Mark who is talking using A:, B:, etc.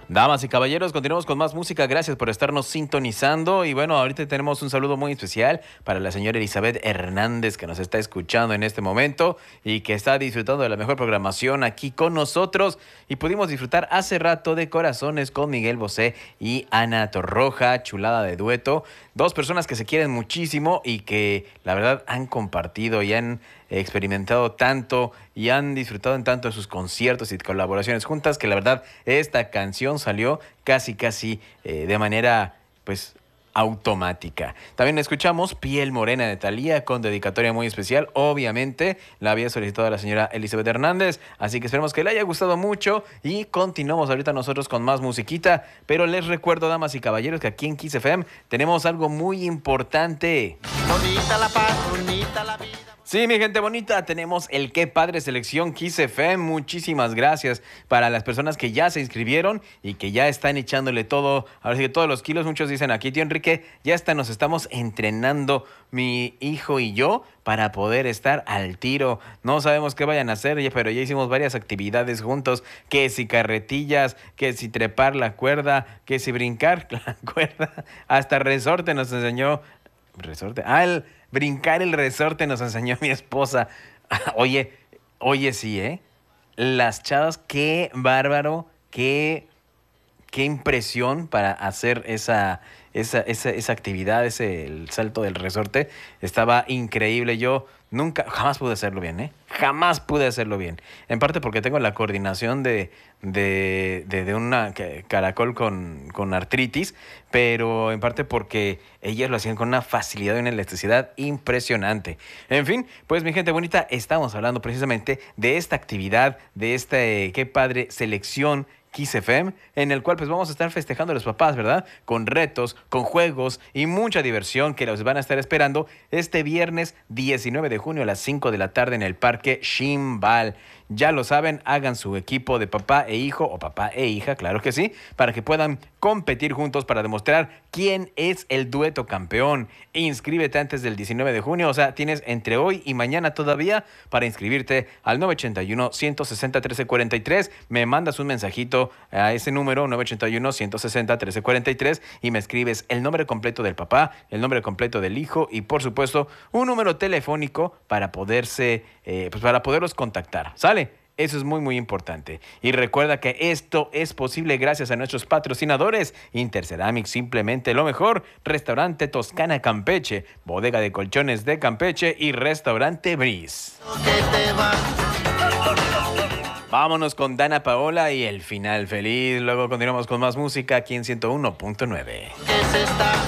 A: Damas y caballeros, continuamos con más música. Gracias por estarnos sintonizando. Y bueno, ahorita tenemos un saludo muy especial para la señora Elizabeth Hernández, que nos está escuchando en este momento y que está disfrutando de la mejor programación aquí con nosotros. Y pudimos disfrutar hace rato de Corazones con Miguel Bosé y Ana Torroja, chulada de dueto. Dos personas que se quieren muchísimo y que la verdad han compartido y han experimentado tanto y han disfrutado en tanto de sus conciertos y colaboraciones juntas, que la verdad esta canción salió casi de manera pues automática. También escuchamos Piel Morena de Thalía con dedicatoria muy especial. Obviamente la había solicitado la señora Elizabeth Hernández, así que esperemos que le haya gustado mucho y continuamos ahorita nosotros con más musiquita. Pero les recuerdo, damas y caballeros, que aquí en Kiss FM tenemos algo muy importante.
B: Bonita la paz, bonita la vida.
A: Sí, mi gente bonita, tenemos el Qué Padre Selección Kiss FM. Muchísimas gracias para las personas que ya se inscribieron y que ya están echándole todo, ahora sí que todos los kilos. Muchos dicen aquí, tío Enrique, nos estamos entrenando mi hijo y yo para poder estar al tiro. No sabemos qué vayan a hacer, pero ya hicimos varias actividades juntos, que si carretillas, que si trepar la cuerda, que si brincar la cuerda, hasta resorte nos enseñó. ¿Resorte? El brincar el resorte nos enseñó mi esposa. Oye, sí, ¿eh? Las chavas, qué bárbaro, qué impresión para hacer esa actividad, el salto del resorte. Estaba increíble. Yo jamás pude hacerlo bien, ¿eh? Jamás pude hacerlo bien. En parte porque tengo la coordinación de una caracol con artritis, pero en parte porque ellas lo hacían con una facilidad y una elasticidad impresionante. En fin, pues mi gente bonita, estamos hablando precisamente de esta actividad, de Qué Padre Selección Kiss FM, en el cual pues vamos a estar festejando a los papás, ¿verdad? Con retos, con juegos y mucha diversión que los van a estar esperando este viernes 19 de junio a las 5 de la tarde en el Parque Ximbal. Ya lo saben, hagan su equipo de papá e hijo o papá e hija, claro que sí, para que puedan competir juntos para demostrar quién es el dueto campeón. Inscríbete antes del 19 de junio, o sea, tienes entre hoy y mañana todavía para inscribirte al 981-160-1343. Me mandas un mensajito a ese número, 981-160-1343, y me escribes el nombre completo del papá, el nombre completo del hijo y, por supuesto, un número telefónico para para poderlos contactar. ¿Sale? Eso es muy importante. Y recuerda que esto es posible gracias a nuestros patrocinadores: Interceramic, simplemente lo mejor; Restaurante Toscana Campeche, Bodega de Colchones de Campeche y Restaurante Breeze. Vámonos con Dana Paola y el final feliz. Luego continuamos con más música aquí en 101.9.
B: Es esta